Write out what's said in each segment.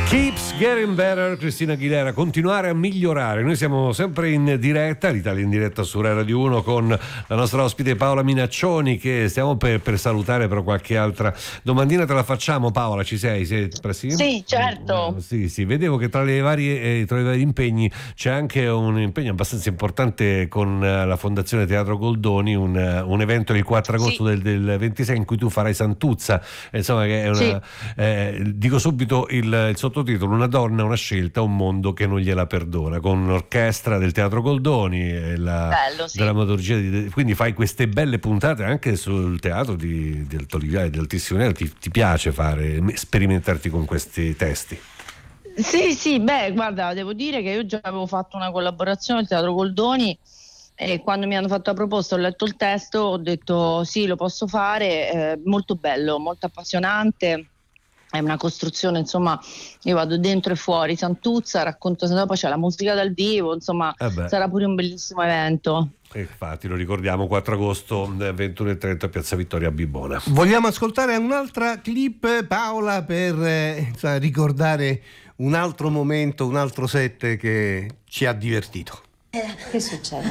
Keeps Getting Better, Cristina Aguilera, continuare a migliorare. Noi siamo sempre in diretta, l'Italia in diretta su Rai Radio 1 con la nostra ospite Paola Minaccioni, che stiamo per salutare, però qualche altra domandina te la facciamo. Paola, ci sei? Sì, certo. Sì, vedevo che tra i vari impegni c'è anche un impegno abbastanza importante con la Fondazione Teatro Goldoni, un evento il 4 agosto del 26 in cui tu farai Santuzza, insomma, che è una, dico subito il sottotitolo: Una donna, una scelta, un mondo che non gliela perdona, con l'orchestra del Teatro Goldoni e la drammaturgia quindi fai queste belle puntate anche sul teatro del Toliviale e dell'Altissimo Livello. Ti piace sperimentarti con questi testi? Sì, beh, guarda, devo dire che io già avevo fatto una collaborazione al Teatro Goldoni e quando mi hanno fatto la proposta, ho letto il testo, ho detto sì, lo posso fare, molto bello, molto appassionante. È una costruzione, insomma, io vado dentro e fuori Santuzza, racconto, dopo c'è la musica dal vivo, insomma, sarà pure un bellissimo evento. Infatti lo ricordiamo, 4 agosto 21:30 a Piazza Vittoria a Bibona. Vogliamo ascoltare un'altra clip, Paola, per ricordare un altro momento, un altro set che ci ha divertito. Che succede?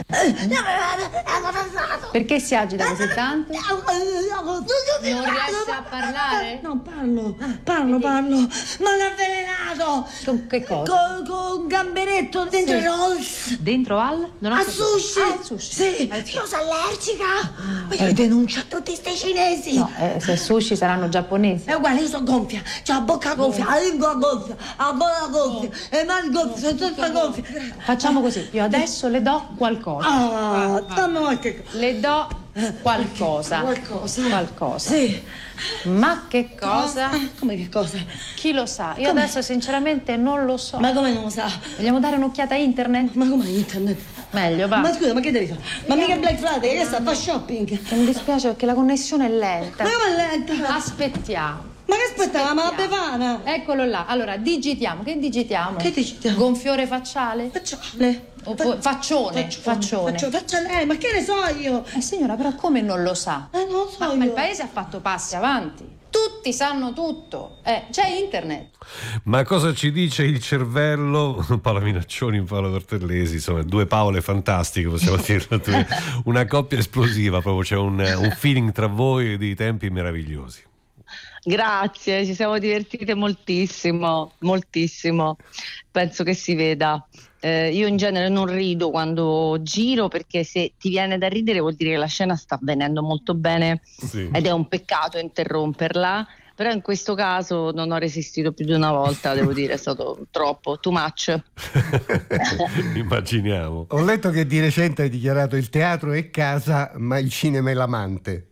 Perché si agita così tanto? Non riesce a parlare? No, parlo. Ma l'ha avvelenato! Con che cosa? Con un gamberetto dentro i rolls. Dentro al? Al sushi! Al sushi. Sì, io sono allergica! Ma io denuncio a tutti sti cinesi! No, se sushi saranno giapponesi. Guarda, io sono gonfia, c'ho la bocca gonfia, la lingua gonfia, la gola gonfia, le mani gonfie, sono tutta gonfia. Facciamo così, io adesso le do qualcosa. Dammi qualche cosa. Le do qualcosa. Qualcosa? Sì. Ma che cosa? Come che cosa? Chi lo sa? Io adesso sinceramente non lo so. Ma come non lo sa? Vogliamo dare un'occhiata a internet? Ma come internet? Meglio, va. Ma scusa, ma che devi fare? Ma mica Black Friday, che sta a fare shopping? Mi dispiace perché la connessione è lenta. Ma come è lenta? Aspettiamo. Ma che aspettava? Ma la befana? Eccolo là. Allora, digitiamo. Che digitiamo? Che digitiamo? Gonfiore facciale? Facciale. Faccione. Faccione. Ma che ne so io? Signora, però come non lo sa? Non lo so io. Ma il paese ha fatto passi avanti. Tutti sanno tutto. C'è internet. Ma cosa ci dice il cervello? Paola Minaccioni, Paolo Bertellesi, insomma, due Paole fantastiche, possiamo dirlo. Una coppia esplosiva, proprio c'è un feeling tra voi di tempi meravigliosi. Grazie, ci siamo divertite moltissimo, penso che si veda. Io in genere non rido quando giro, perché se ti viene da ridere vuol dire che la scena sta avvenendo molto bene, ed è un peccato interromperla, però in questo caso non ho resistito più di una volta, devo dire, è stato troppo, too much. Immaginiamo. Ho letto che di recente hai dichiarato: il teatro è casa, ma il cinema è l'amante.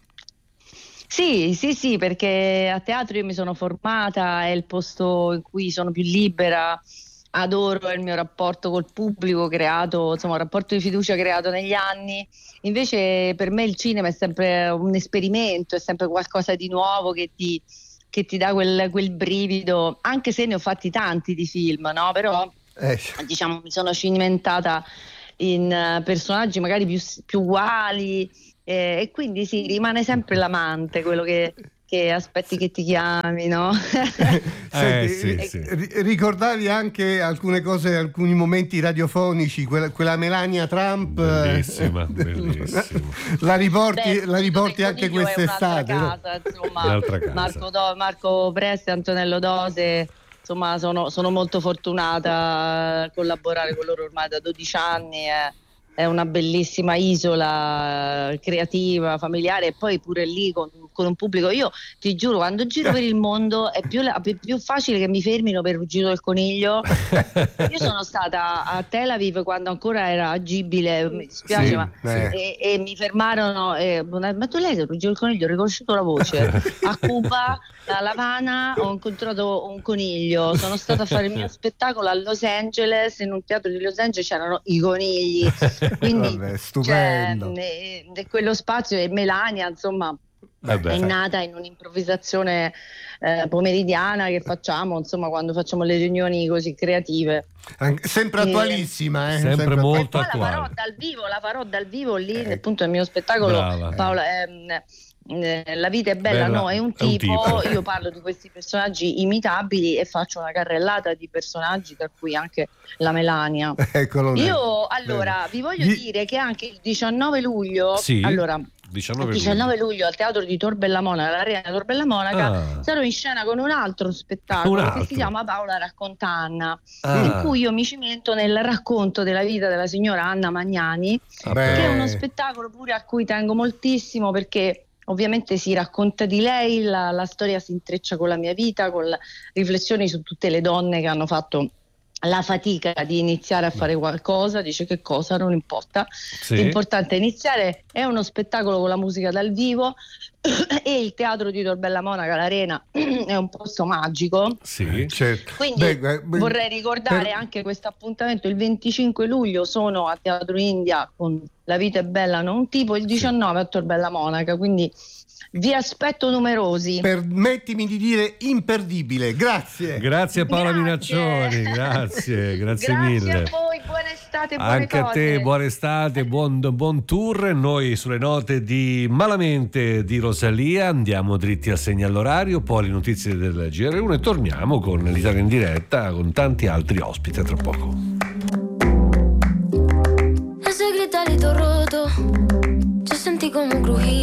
Sì, perché a teatro io mi sono formata, è il posto in cui sono più libera, adoro il mio rapporto col pubblico creato, insomma un rapporto di fiducia creato negli anni. Invece per me il cinema è sempre un esperimento, è sempre qualcosa di nuovo che ti dà quel brivido, anche se ne ho fatti tanti di film, no? Però diciamo mi sono cimentata in personaggi magari più uguali, e quindi sì, rimane sempre l'amante, quello che aspetti che ti chiami, no? Senti, sì. Ricordavi anche alcune cose, alcuni momenti radiofonici, quella Melania Trump, bellissima. la riporti anche quest'estate, casa, insomma, Marco Presti e Antonello Dose, insomma sono molto fortunata a collaborare con loro ormai da 12 anni. È una bellissima isola creativa, familiare, e poi pure lì con un pubblico. Io ti giuro, quando giro per il mondo è più facile che mi fermino per il giro del coniglio. Io sono stata a Tel Aviv quando ancora era agibile, mi dispiace, e mi fermarono, ma tu lei sei il giro del coniglio, ho riconosciuto la voce. A Cuba, a La Habana, ho incontrato un coniglio, sono stata a fare il mio spettacolo a Los Angeles, in un teatro di Los Angeles c'erano i conigli. Quindi stupendo. Quello spazio, e Melania insomma è nata in un'improvvisazione pomeridiana che facciamo, insomma, quando facciamo le riunioni così creative. Sempre attualissima, sempre molto attuale. La farò dal vivo lì, appunto, nel mio spettacolo. Brava. Paola, La vita è bella, no, è un tipo. Io parlo di questi personaggi imitabili e faccio una carrellata di personaggi, tra cui anche la Melania. Io allora vi voglio dire che anche il 19 luglio, allora 19 luglio al Teatro di Tor Bella Monaca, all'Arena Tor Bella Monaca, sarò in scena con un altro spettacolo che si chiama Paola racconta Anna, in cui io mi cimento nel racconto della vita della signora Anna Magnani, che è uno spettacolo pure a cui tengo moltissimo, perché ovviamente si racconta di lei, la storia si intreccia con la mia vita, con riflessioni su tutte le donne che hanno fatto la fatica di iniziare a fare qualcosa. Dice che cosa, non importa, l'importante è iniziare. È uno spettacolo con la musica dal vivo e il Teatro di Tor Bella Monaca, l'Arena, è un posto magico. Certo. Quindi vorrei ricordare anche questo appuntamento. Il 25 luglio sono a Teatro India con La vita è bella, non un tipo, il 19 a Tor Bella Monaca, quindi vi aspetto numerosi. Permettimi di dire imperdibile. Grazie Paola Minaccioni, grazie mille. Grazie a voi, buona estate, buone anche cose. A te, buona estate, buon tour. Noi sulle note di Malamente di Rosalia andiamo dritti a segno all'orario, poi le notizie del GR1 e torniamo con l'Italia in diretta con tanti altri ospiti tra poco. Ese gritarito roto, yo sentí como crujía.